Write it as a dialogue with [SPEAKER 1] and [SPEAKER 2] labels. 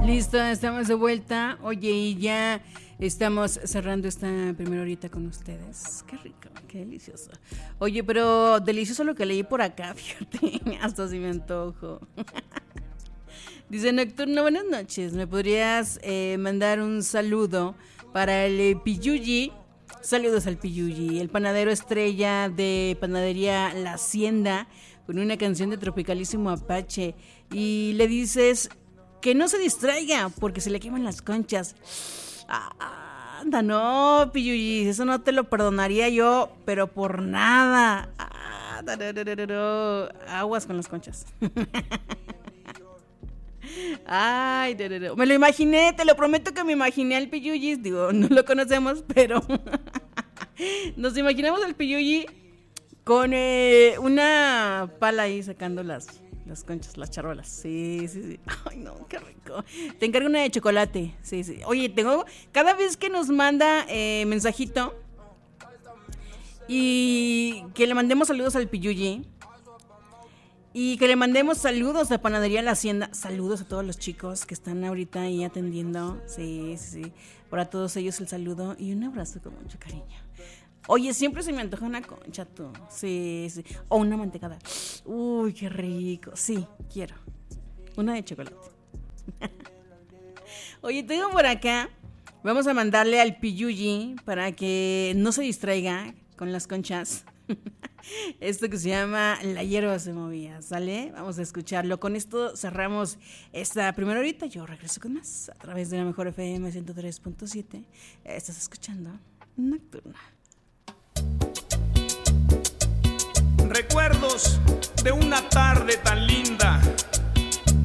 [SPEAKER 1] Listo, estamos de vuelta. Oye, y ya estamos cerrando esta primera horita con ustedes. Qué rico, qué delicioso. Oye, pero delicioso lo que leí por acá, fíjate. Hasta si me antojo. Dice Nocturno, buenas noches. ¿Me podrías mandar un saludo para el Piyuyi? Saludos al Piyuyi, el panadero estrella de Panadería La Hacienda, con una canción de Tropicalísimo Apache. Y le dices que no se distraiga porque se le queman las conchas. Anda, no, Piyuyi, eso no te lo perdonaría yo, pero por nada. Aguas con las conchas. Ay, me lo imaginé, te lo prometo que me imaginé al Piyuyi. Digo, no lo conocemos, pero nos imaginamos al Piyuyi con una pala ahí sacando las conchas, las charolas. Sí. Ay, no, qué rico. Te encargo una de chocolate. Sí. Oye, cada vez que nos manda mensajito y que le mandemos saludos al Piyuyi y que le mandemos saludos a Panadería La Hacienda. Saludos a todos los chicos que están ahorita ahí atendiendo. Sí. Para todos ellos el saludo y un abrazo con mucho cariño. Oye, siempre se me antoja una concha, tú. Sí. O una mantecada. Uy, qué rico. Sí, quiero. Una de chocolate. Oye, tengo por acá. Vamos a mandarle al Piyuyi para que no se distraiga con las conchas. Esto que se llama La hierba se movía, ¿sale? Vamos a escucharlo. Con esto cerramos esta primera horita. Yo regreso con más a través de la Mejor FM 103.7. Estás escuchando Nocturna.
[SPEAKER 2] Recuerdos de una tarde tan linda